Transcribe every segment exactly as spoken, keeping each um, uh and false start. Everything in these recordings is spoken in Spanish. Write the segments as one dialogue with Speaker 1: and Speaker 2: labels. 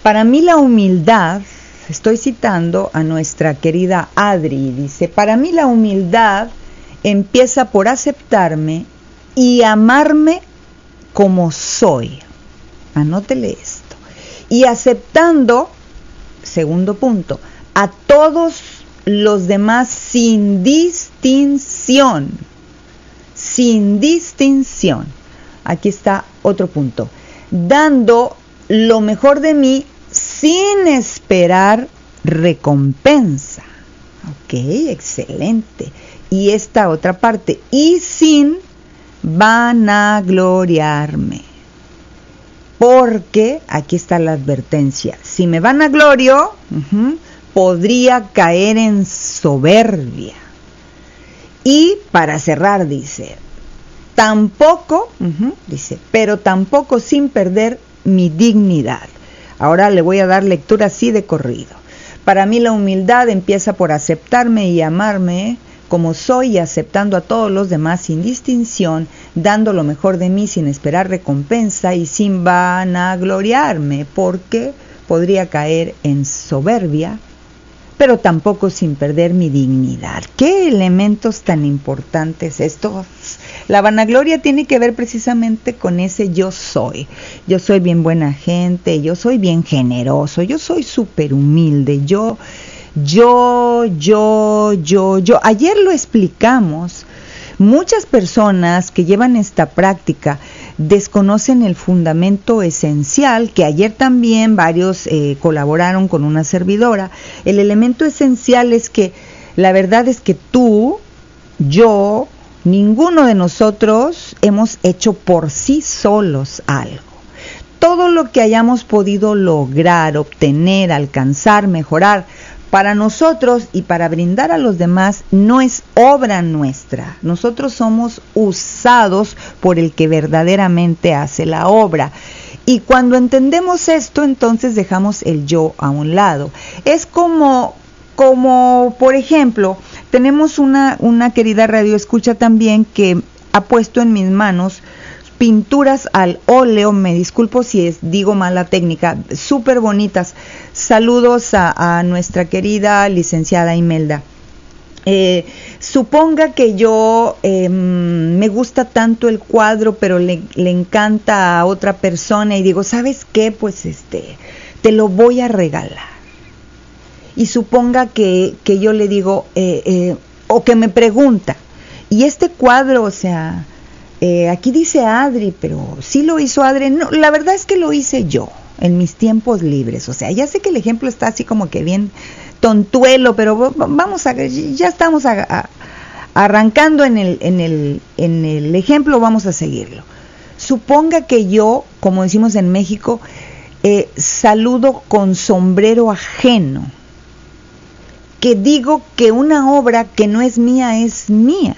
Speaker 1: Para mí la humildad, estoy citando a nuestra querida Adri, dice, para mí la humildad empieza por aceptarme y amarme como soy. Anótele esto. Y aceptando, segundo punto, a todos los demás sin distinción. Sin distinción. Aquí está otro punto. Dando lo mejor de mí sin esperar recompensa. Ok, excelente. Y esta otra parte. Y sin vanagloriarme. Porque, aquí está la advertencia, si me vanaglorio, uh-huh, podría caer en soberbia. Y para cerrar dice, tampoco, uh-huh, dice, pero tampoco sin perder mi dignidad. Ahora le voy a dar lectura así de corrido. Para mí la humildad empieza por aceptarme y amarme como soy y aceptando a todos los demás sin distinción, dando lo mejor de mí sin esperar recompensa y sin vanagloriarme, porque podría caer en soberbia, pero tampoco sin perder mi dignidad. ¿Qué elementos tan importantes estos? La vanagloria tiene que ver precisamente con ese yo soy. Yo soy bien buena gente, yo soy bien generoso, yo soy súper humilde, yo... Yo, yo, yo, yo. Ayer lo explicamos. Muchas personas que llevan esta práctica desconocen el fundamento esencial, que ayer también varios eh, colaboraron con una servidora. El elemento esencial es que la verdad es que tú, yo, ninguno de nosotros hemos hecho por sí solos algo. Todo lo que hayamos podido lograr, obtener, alcanzar, mejorar, para nosotros y para brindar a los demás no es obra nuestra. Nosotros somos usados por el que verdaderamente hace la obra. Y cuando entendemos esto, entonces dejamos el yo a un lado. Es como, como por ejemplo, tenemos una, una querida radioescucha también que ha puesto en mis manos pinturas al óleo, me disculpo si es, digo mal la técnica, súper bonitas. Saludos a, a nuestra querida licenciada Imelda. Eh, suponga que yo eh, me gusta tanto el cuadro, pero le, le encanta a otra persona y digo, ¿sabes qué? Pues este, te lo voy a regalar. Y suponga que, que yo le digo, eh, eh, o que me pregunta, ¿y este cuadro, o sea... Eh, aquí dice Adri, pero sí lo hizo Adri. No, la verdad es que lo hice yo en mis tiempos libres. O sea, ya sé que el ejemplo está así como que bien tontuelo, pero vamos a, ya estamos a, a, arrancando en el, en el, en el ejemplo, vamos a seguirlo. Suponga que yo, como decimos en México, eh, saludo con sombrero ajeno, que digo que una obra que no es mía es mía.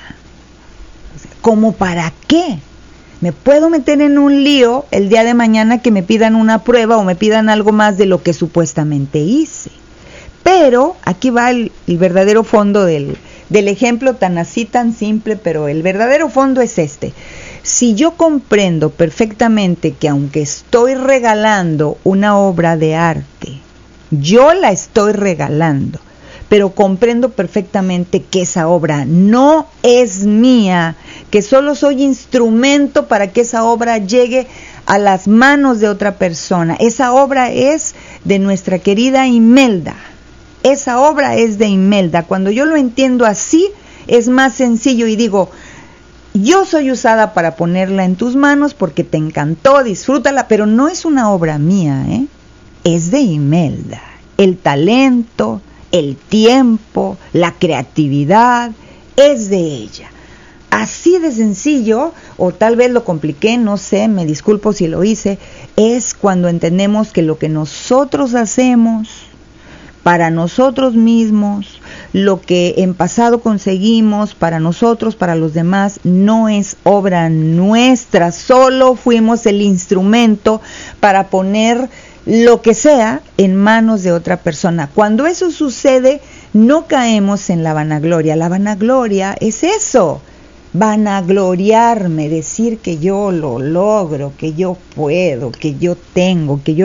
Speaker 1: ¿Cómo para qué? Me puedo meter en un lío el día de mañana que me pidan una prueba o me pidan algo más de lo que supuestamente hice. Pero aquí va el, el verdadero fondo del, del ejemplo, tan así, tan simple, pero el verdadero fondo es este. Si yo comprendo perfectamente que aunque estoy regalando una obra de arte, yo la estoy regalando, pero comprendo perfectamente que esa obra no es mía, que solo soy instrumento para que esa obra llegue a las manos de otra persona. Esa obra es de nuestra querida Imelda. Esa obra es de Imelda. Cuando yo lo entiendo así, es más sencillo y digo, yo soy usada para ponerla en tus manos porque te encantó, disfrútala, pero no es una obra mía, ¿eh? Es de Imelda. El talento, el tiempo, la creatividad, es de ella. Así de sencillo, o tal vez lo compliqué, no sé, me disculpo si lo hice, es cuando entendemos que lo que nosotros hacemos para nosotros mismos, lo que en pasado conseguimos para nosotros, para los demás, no es obra nuestra, solo fuimos el instrumento para poner lo que sea en manos de otra persona. Cuando eso sucede, no caemos en la vanagloria. La vanagloria es eso, vanagloriarme, decir que yo lo logro, que yo puedo, que yo tengo, que yo